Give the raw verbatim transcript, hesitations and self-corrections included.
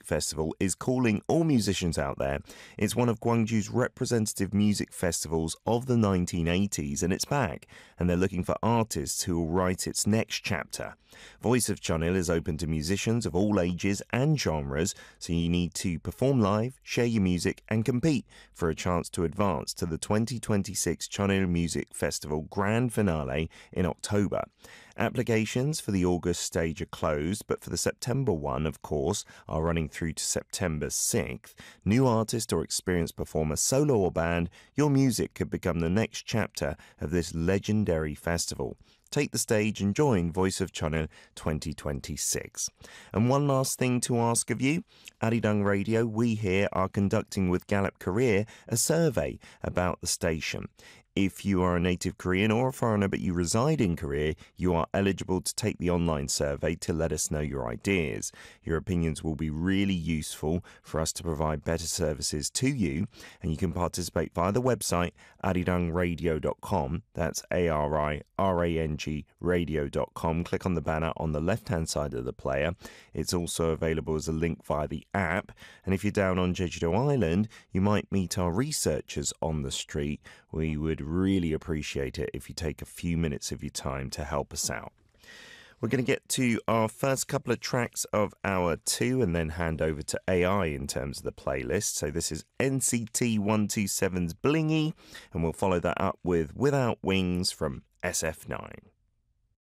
Festival is calling all musicians out there. It's one of Gwangju's representative music festivals of the nineteen eighties, and it's back, and they're looking for artists who will write its next chapter. Voice of Chonil is open to musicians of all ages and genres, so you need to perform live, share your music, and compete for a chance to advance to the twenty twenty-six Chonil Music Festival Grand Finale in October. Applications for the August stage are closed, but for the September one, of course, are running through to September sixth. New artist or experienced performer, solo or band, your music could become the next chapter of this legendary festival. Take the stage and join Voice of Chonil twenty twenty-six. And one last thing to ask of you. Arirang Radio, we here are conducting with Gallup Career a survey about the station. If you are a native Korean or a foreigner but you reside in Korea, you are eligible to take the online survey to let us know your ideas. Your opinions will be really useful for us to provide better services to you, and you can participate via the website arirang radio dot com. That's A R I R A N G radio dot com. Click on the banner on the left-hand side of the player. It's also available as a link via the app, and if you're down on Jeju-do Island, you might meet our researchers on the street. We would really appreciate it if you take a few minutes of your time to help us out. We're going to get to our first couple of tracks of hour two and then hand over to A I in terms of the playlist. So this is N C T one twenty-seven's Blingy, and we'll follow that up with Without Wings from S F nine.